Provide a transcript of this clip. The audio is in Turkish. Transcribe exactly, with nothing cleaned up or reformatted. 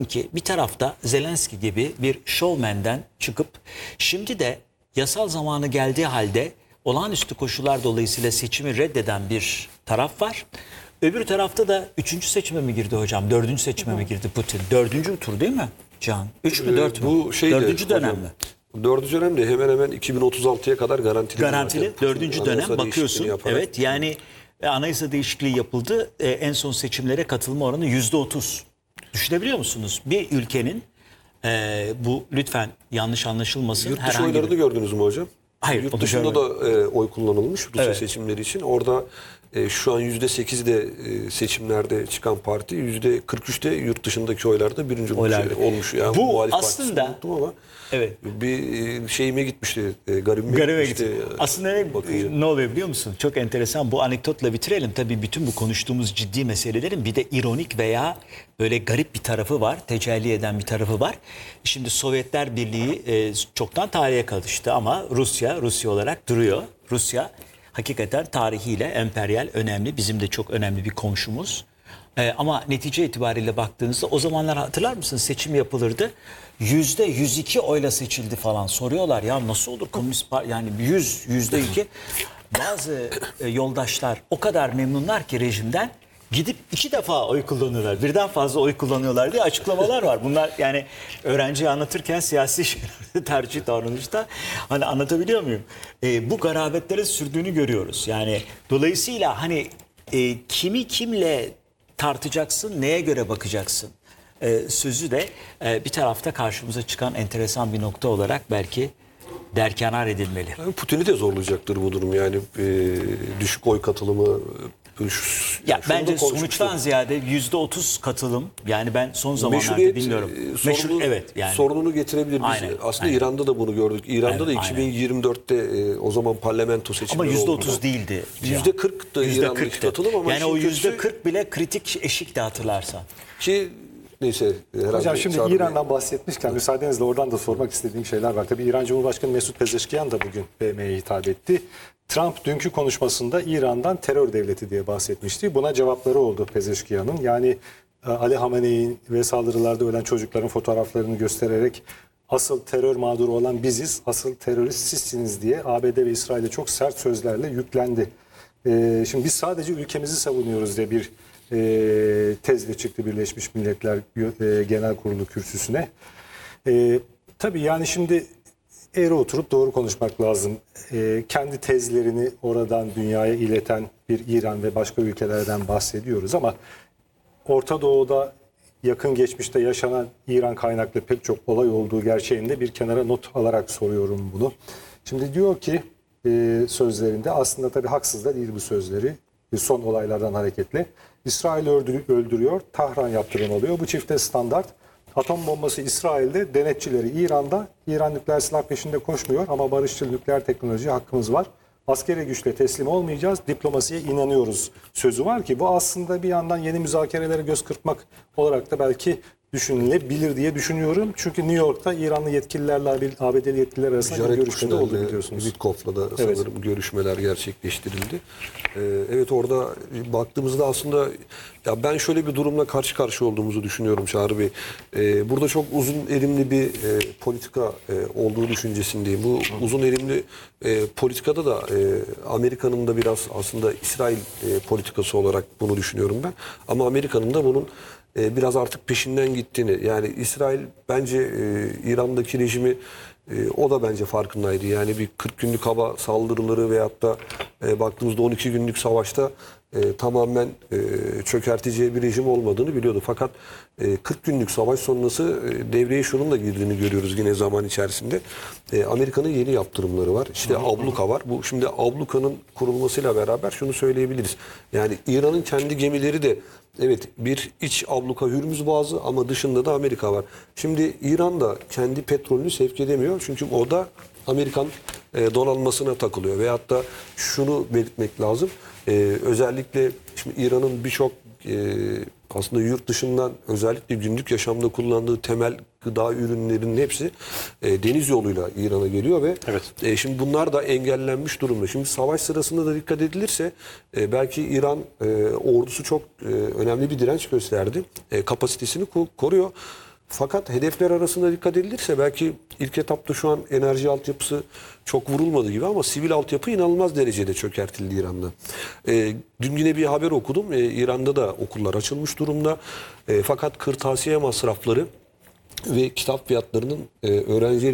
ki bir tarafta Zelenski gibi bir şovmenden çıkıp şimdi de yasal zamanı geldiği halde olağanüstü koşullar dolayısıyla seçimi reddeden bir taraf var. Öbür tarafta da üçüncü seçime mi girdi hocam? Dördüncü seçime mi girdi Putin? Dördüncü tur değil mi Can? Üç mü dört mü? Bu şeyde, Dördüncü dönem hocam, mi? Dördüncü dönem de hemen hemen iki bin otuz altıya kadar garantili. Garantili. Dördüncü dönem Anayasa bakıyorsun. yaparak. Evet yani e, anayasa değişikliği yapıldı. E, en son seçimlere katılma oranı yüzde otuz. Düşünebiliyor musunuz? Bir ülkenin e, bu lütfen yanlış anlaşılmasın. Yurt dışı herhangi oylarını bir... gördünüz mü hocam? Hayır, Yurt onu dışında da e, oy kullanılmış Rusya Evet. seçimleri için. Orada e, şu an yüzde sekizde e, seçimlerde çıkan parti, yüzde kırk üçte yurt dışındaki oylarda birinci Oylarda. şey olmuş. Yani Bu muhalif aslında- partisini unuttum ama Evet. bir e, şeyime gitmişti, e, garibime Garibime gitmişti. gitti. Aslında ne, bakınca. ne oluyor biliyor musun? Çok enteresan. Bu anekdotla bitirelim. Tabii bütün bu konuştuğumuz ciddi meselelerin bir de ironik veya böyle garip bir tarafı var. Tecelli eden bir tarafı var. Şimdi Sovyetler Birliği e, çoktan tarihe karıştı ama Rusya, Rusya olarak duruyor. Rusya hakikaten tarihiyle emperyal, önemli. Bizim de çok önemli bir komşumuz. Ee, ama netice itibariyle baktığınızda o zamanlar hatırlar mısınız seçim yapılırdı. Yüzde yüz iki oyla seçildi falan soruyorlar ya nasıl olur komünist parti yani yüz yüzde iki bazı e, yoldaşlar o kadar memnunlar ki rejimden gidip iki defa oy kullanıyorlar. Birden fazla oy kullanıyorlar diye açıklamalar var. Bunlar yani öğrenciye anlatırken siyasi şeylerde tercih davranışta hani anlatabiliyor muyum? Ee, bu garabetlerin sürdüğünü görüyoruz. Yani dolayısıyla hani e, kimi kimle tartacaksın, neye göre bakacaksın? Ee, sözü de e, bir tarafta karşımıza çıkan enteresan bir nokta olarak belki derkenar edilmeli. Yani Putin'i de zorlayacaktır bu durum yani e, düşük oy katılımı. e, şu- Ya şunu da bence konuşmuştuk. sonuçtan ziyade yüzde otuz katılım. Yani ben son zamanlarda Meşruiyet dinliyorum. e, Meşru, sorunu, evet yani. sorununu getirebilir. Biz Aynen, aslında aynen. İran'da da bunu gördük. İran'da da Evet, iki bin yirmi dörtte e, o zaman parlamento seçimleri Ama yüzde oldu. otuz değildi. yüzde kırk da Yüzde İran'daki kırktı. katılım ama yani o işin yüzde kötüsü kırk bile kritik eşikti hatırlarsan. ki neyse herhalde Hocam şimdi Çağrı Bey- İran'dan bahsetmişken müsaadenizle oradan da sormak istediğim şeyler var. Tabii İran Cumhurbaşkanı Mesut Pezeshkian da bugün B M Y'ye hitap etti. Trump dünkü konuşmasında İran'dan terör devleti diye bahsetmişti. Buna cevapları oldu Pezeshkian'ın. Yani Ali Hamenei ve saldırılarda ölen çocukların fotoğraflarını göstererek asıl terör mağduru olan biziz, asıl terörist sizsiniz diye A B D ve İsrail'e çok sert sözlerle yüklendi. Ee, şimdi biz sadece ülkemizi savunuyoruz diye bir e, tezle çıktı Birleşmiş Milletler e, Genel Kurulu kürsüsüne. E, tabii yani şimdi eğri oturup doğru konuşmak lazım. E, kendi tezlerini oradan dünyaya ileten bir İran ve başka ülkelerden bahsediyoruz ama Orta Doğu'da yakın geçmişte yaşanan İran kaynaklı pek çok olay olduğu gerçeğinde bir kenara not alarak soruyorum bunu. Şimdi diyor ki e, sözlerinde aslında tabii haksız da değil bu sözleri. Son olaylardan hareketle. İsrail öldürüyor, Tahran yaptıran oluyor. Bu çifte standart. Atom bombası İsrail'de, denetçileri İran'da. İran nükleer silah peşinde koşmuyor ama barışçıl nükleer teknolojiye hakkımız var. Askeri güçle teslim olmayacağız, diplomasiye inanıyoruz sözü var ki bu aslında bir yandan yeni müzakerelere göz kırpmak olarak da belki düşünülebilir diye düşünüyorum. Çünkü New York'ta İranlı yetkililerle A B D'li yetkililer arasında bir Jared görüşme de oldu Kushner'le, biliyorsunuz. Witkoff'la da Evet. sanırım görüşmeler gerçekleştirildi. Ee, evet orada baktığımızda aslında ya ben şöyle bir durumla karşı karşıya olduğumuzu düşünüyorum Çağrı Bey. Ee, burada çok uzun erimli bir e, politika e, olduğu düşüncesindeyim. Bu Hı. uzun erimli e, politikada da e, Amerika'nın da biraz aslında İsrail e, politikası olarak bunu düşünüyorum ben. Ama Amerika'nın da bunun e, biraz artık peşinden gittiğini yani İsrail bence e, İran'daki rejimi e, o da bence farkındaydı. Yani bir kırk günlük hava saldırıları veyahut da e, baktığımızda on iki günlük savaşta e, tamamen e, çökerteceği bir rejim olmadığını biliyordu. Fakat e, kırk günlük savaş sonrası e, devreye şunun da girdiğini görüyoruz yine zaman içerisinde. E, Amerika'nın yeni yaptırımları var. İşte abluka var. Bu şimdi ablukanın kurulmasıyla beraber şunu söyleyebiliriz. Yani İran'ın kendi gemileri de evet bir iç abluka Hürmüz Boğazı ama dışında da Amerika var. Şimdi İran da kendi petrolünü sevk edemiyor. Çünkü o da Amerikan e, donanmasına takılıyor. Veyahut da şunu belirtmek lazım. E, özellikle şimdi İran'ın birçok e, aslında yurt dışından özellikle günlük yaşamda kullandığı temel gıda ürünlerinin hepsi e, deniz yoluyla İran'a geliyor ve Evet. e, şimdi bunlar da engellenmiş durumda. Şimdi savaş sırasında da dikkat edilirse e, belki İran e, ordusu çok e, önemli bir direnç gösterdi. E, kapasitesini ko- koruyor. fakat hedefler arasında dikkat edilirse belki ilk etapta şu an enerji altyapısı çok vurulmadı gibi ama sivil altyapı inanılmaz derecede çökertildi İran'da. E, dün yine bir haber okudum. E, İran'da da okullar açılmış durumda. E, fakat kırtasiye masrafları ve kitap fiyatlarının e, öğrenci